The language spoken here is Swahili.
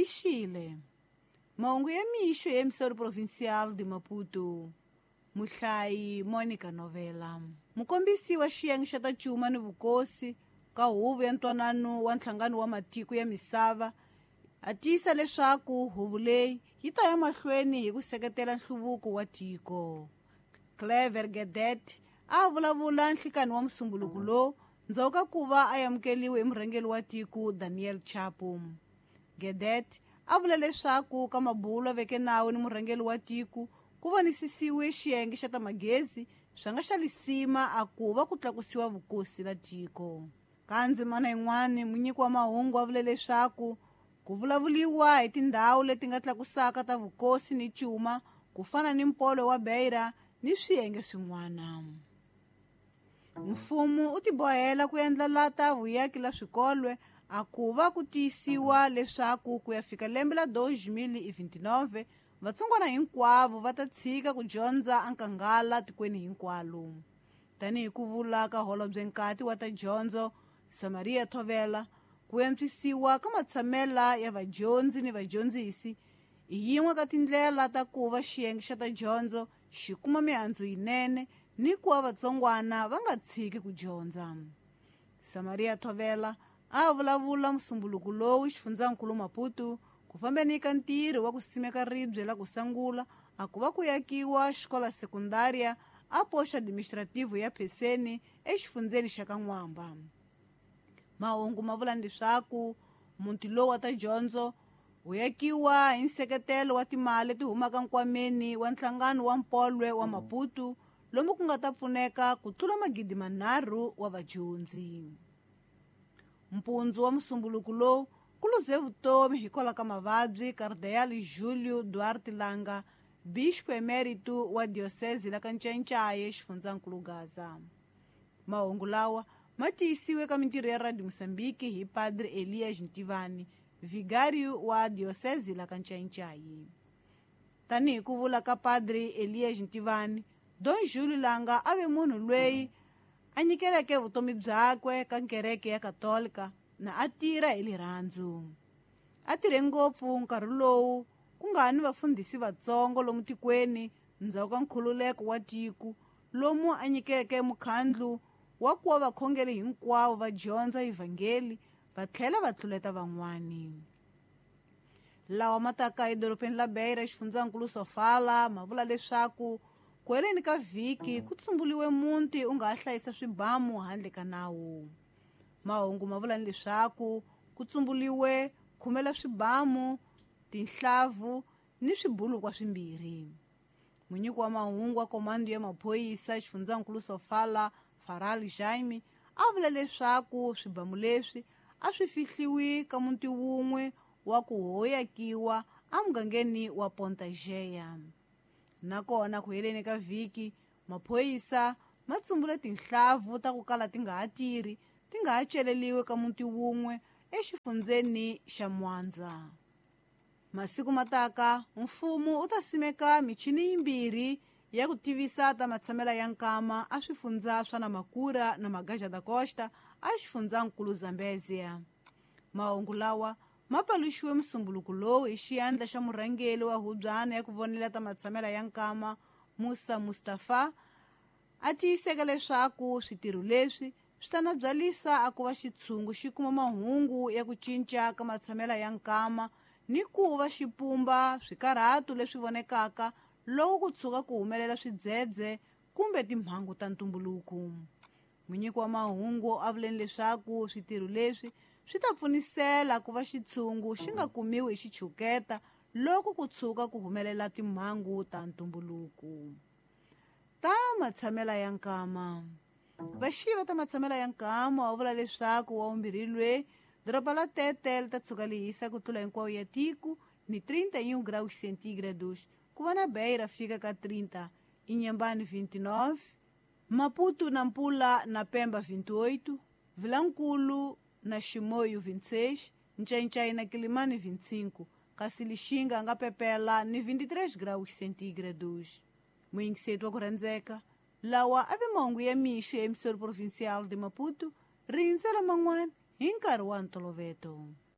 Lixile. Mahungu ya mixo ya emissário provincial de Maputo. Muhlayi Mônica Novela. Mukombisi wa xiyenge xa ta cuma ni vukosi ka huvo ya ntwanano wa nhlangano wa matiko ya misava a tiyisa leswaku huvo leyi yi ta ya mahlweni hi ku seketela nhluvuko wa tiko. Clever Gedet a vulavula nhlikani wa musumbuluku lowu ndzhaku ka ku va a amukeliwe hi murhangeri wa tiko Daniel Chapo. Gedet a vula leswaku ka mabulo veke nawu ni murhangeri wa tiko ku vonisisiwe xiyenge xa ta magezi swa nga xa lisima a ku va ku tlakusiwa vukosi la tiko. Ka ndzimana yin'wana munyiki wa mahungu a vule leswaku ku vulavuliwa hi tindhawu leti nga tlakusaka ta vukosi ni cuma ku fana ni mpolo wa Beira ni swiyenge swin'wana. Mfumo u tibohela ku endla lata vuyaki la swikolwe a ku va ku tiyisiwa leswaku ku ya fika lembe la 2029 vatsongwana hinkwavo va ta tshika ku dyondza ankangala tikweni hinkwalo. Tanihi ku vula ka Holobye Nkati wa ta dyondzo Samaria Thovela, ku antswisiwa ka matshamela ya vadyondzi ni vadyondzisi hi yin'we ka tindlela ta ku va xiyenge xa ta dyondzo xi kuma mihandzu yinene ni ku va vatsongwana va nga tshiki ku dyondza. Samaria Thovela a vulavula musumbuluku lowu xifundzankulu Maputo ku fambeni ka ntirho wa ku simeka ribye la ku sangula a ku va ku yakiwa xikola sekundaria a posto administrativo ya Pheseni exifundzeni xa ka N'wamba. Mahungu ma vula leswaku muti lowu wa ta dyondzo wu yakiwa hi nseketelo wa timali leti humaka nkwameni wa nhlangano wa mpolwe wa Maputo lomu ku nga ta pfuneka ku tlula 3,000 wa vadyondzi. Mpundzu wa musumbuluku lowu ku luze vutomi hikwalaho ka mavabyi Cardeal Júlio Duarte Langa, bispo emérito wa diocese la ka Ncaincayi exifundzankulu Gaza. Mahungu lawa ma tiyisiwe ka mintirho ya Radio Moçambique hi Padre Elias Ntivani, vigário wa diocese la ka Ncaincayi. Tanihi ku vula ka Padre Elias Ntivani, Don Júlio Langa ave munhu lweyi a nyikeleke vutomi byakwe ka kereke ya Katolika na a tirha hi lirhandzu. A tirhe ngopfu nkarhi lowu ku nga ni vafundhisi vatsongo lomu tikweni ndzhaku ka nkhululeko wa tiko lomu a nyikeleke mukhandlu wa ku va vakhongeri hinkwavo va dyondza ivhangeli va tlhela va tluleta van'wani. Lawa ma taka edorobeni la Beira exifundzankulu Sofala ma vula leswaku ku heleni ka vhiki ku tsumbuliwe muti u nga ha hlayisa swibamu handle ka nawu. Mahungu ma vula leswaku ku tsumbuliwe 10 swibamu, tinhlavu ni swibulukwa swimbirhi. Munyiki wa mahungu wa komando ya maphoyisa xifundzankulu Sofala Faral Jaime a vula leswaku swibamu leswi a swi fihliwi ka muti wun'we wa ku hoyakiwa a mugangeni wa Pontageia. Nakona ku heleni ka vhiki maphoyisa ma tsumbule tinhlavu ta ku kala ti nga ha tirhi ti nga ha celeliwe ka muti wun'we exifundzeni xa Mwanza. Masiku mataka mfumo u ta simeka michini yimbirhi ya ku tivisa ta matshamela ya nkama a swifundza swa Namakura na Magaja da Costa a xifundzankulu Zambezia. Mahungu lawa ma paluxiwe musumbuluku lowu hi xiyandla xa murhangeri wa hubyana ya ku vonela ta matshamela ya nkama Musa Mustafa a tiyiseka leswaku switirho leswi swi ta na byalisa a ku va xitshungu xi kuma mahungu ya ku cinca ka matshamela ya nkama ni ku va xipumba swikarhatu leswi vonekaka loko ku tshuka ku humelela swidzedze kumbe timhangu ta ntumbuluko. Munyiki wa mahungu a vuleni leswaku switirho leswi swi ta pfunisela ku va xitshungu xi nga kumiwi hi xichuketa loko ku tshuka ku humelela timhangu ta ntumbuluko. Ta matshamela ya nkama. Vaxiva ta matshamela ya nkama wa vula leswaku wa umbirilwe doroba la Tete li ta tshuka li hisa ku tlula hinkwawo ya tiko ni 31 graus centígrados ku va na Beira fika ka 30, Inhambane 29, Maputo na Mpula na Pemba 28, Vilankulu na Chimoio 26, Ncaincayi na Quilimane 25, kasi Lixinga nga pepela ni 23 graus centígrados. Muingiseto wa ku rhandzeka lawa ave mahungu ya mixo ya emissário provincial de Maputo rindzela man'wana hi nkarhi wa ntolovelo.